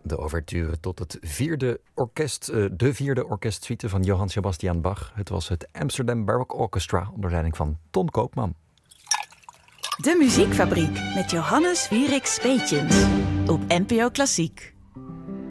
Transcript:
De ouverture tot de vierde orkestsuite van Johann Sebastian Bach. Het was het Amsterdam Baroque Orchestra onder leiding van Ton Koopman. De Muziekfabriek met Johannes Wierik Speetjens op NPO Klassiek.